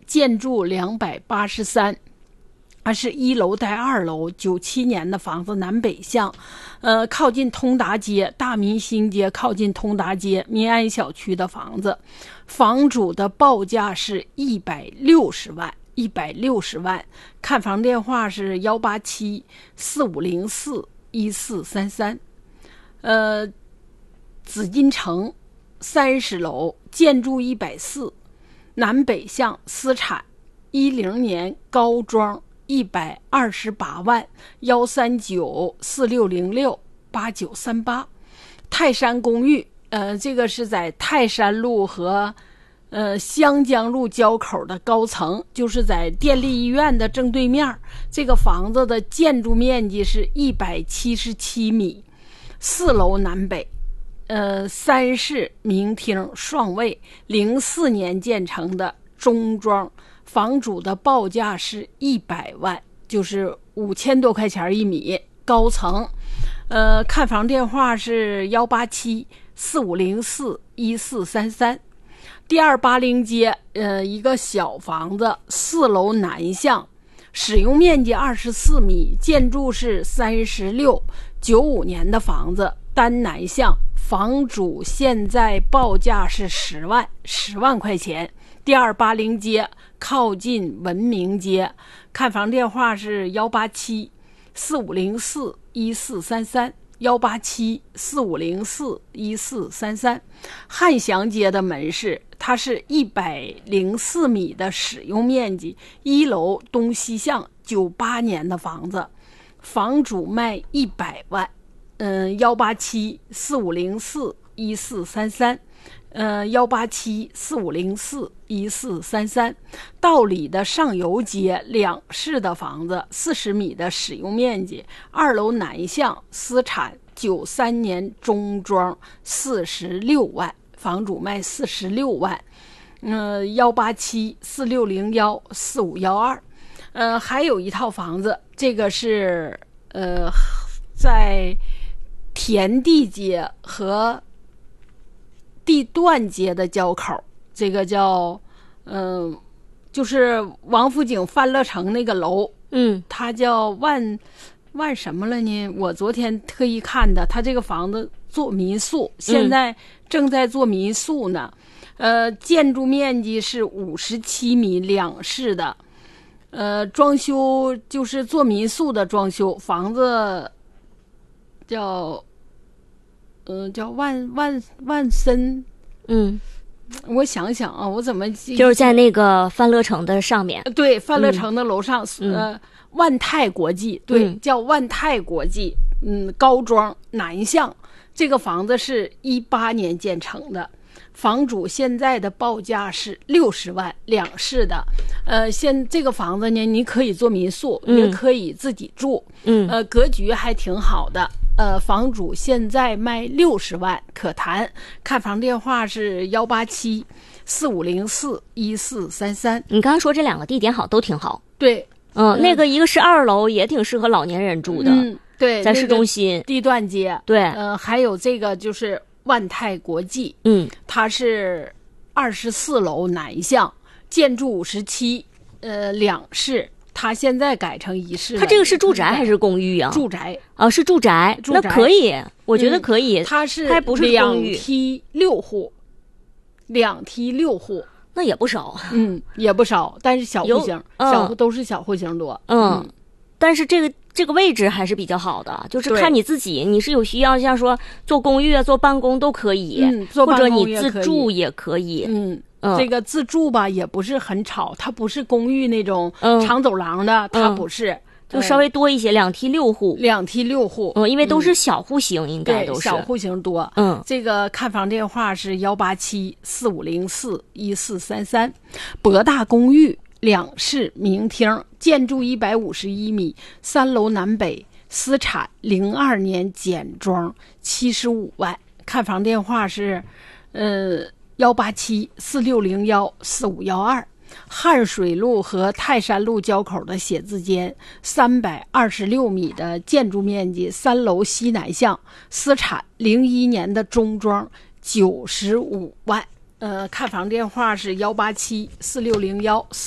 建筑283，它是1楼带2楼，97年的房子，南北向，靠近通达街、大明星街，靠近通达街民安小区的房子，房主的报价是160万。160万，看房电话是187-4504-1433。紫禁城30楼，建筑140，南北向，私产，10年高装，128万，139-4606-8938。泰山公寓，这个是在泰山路和湘江路交口的高层，就是在电力医院的正对面。这个房子的建筑面积是177米，4楼南北，3室明厅双卫，04年建成的中装，房主的报价是100万，就是5000多块钱一米，高层。看房电话是187-4504-1433。第280街，一个小房子，4楼南向，使用面积24米，建筑是36，95年的房子，单南向，房主现在报价是10万块钱。第280街靠近文明街，看房电话是187-4504-1433。187-4504-1433。汉祥街的门市，它是104米的使用面积，1楼东西向，98年的房子，房主卖100万。187-4504-1433。187-4504-1433。道里的上游街2室的房子，40米的使用面积，2楼南向，私产，93年中装，46万，房主卖46万。187-4601-4512。还有一套房子，这个是在田地街和地段街的交口，这个叫就是王府井欢乐城那个楼，它叫万什么了呢？我昨天特意看的，它这个房子做民宿，现在正在做民宿呢。建筑面积是57米，2室的，装修就是做民宿的装修，房子叫万森，我想想啊，我怎么就是在那个欢乐城的上面， 对，欢乐城的楼上，万泰国际，对，叫万泰国际，高庄南向，这个房子是18年建成的，房主现在的报价是60万，2室的，这个房子呢，你可以做民宿，也可以自己住，格局还挺好的。房主现在卖60万，可谈。看房电话是187-4504-1433。 你刚刚说这2个地点好，都挺好。 对， 那个一个是2楼，也挺适合老年人住的。 对， 在市中心， 地段街。 对， 还有这个就是万泰国际，它是24楼南向，建筑57，2室。它现在改成1室了。 它这个是住宅还是公寓啊？ 住宅啊，是住宅，那可以，我觉得可以。 它是还不是公寓 2梯6户，2梯6户， 那也不少。 也不少，但是小户型，小户都是小户型多。 但是这个位置还是比较好的，就是看你自己，你是有需要，像说做公寓啊、做办公都可以，或者你自住也可以。 这个自住吧也不是很吵，它不是公寓那种长走廊的，它不是， 就稍微多一些，2梯6户 ，2梯6户， 因为都是小户型，应该都是小户型多。这个看房电话是187-4504-1433。博大公寓2室明厅，建筑151米，3楼南北，私产，02年简装，75万。看房电话是187-4601-4512。汉水路和泰山路交口的写字间，326米的建筑面积，3楼西南向，私产，01年的中装，95万。看房电话是187-4601-4512。